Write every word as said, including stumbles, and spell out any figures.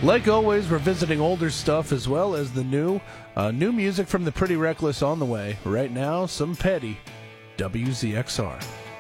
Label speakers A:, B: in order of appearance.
A: Like always, we're visiting older stuff as well as the new. Uh, new music from the Pretty Reckless on the way. Right now, some Petty, W Z X R.